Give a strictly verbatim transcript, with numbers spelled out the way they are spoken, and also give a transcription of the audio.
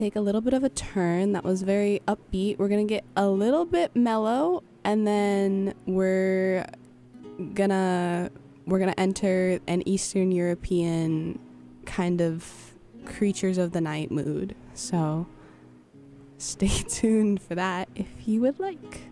take a little bit of a turn that was very upbeat. We're gonna get a little bit mellow, and then we're gonna we're gonna enter an Eastern European kind of creatures of the night mood. So stay tuned for that if you would like.